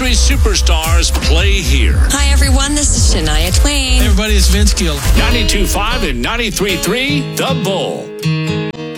country superstars play here. Hi, everyone. This is Shania Twain. Hey, everybody, it's Vince Gill. 92.5 and 93.3, The Bull.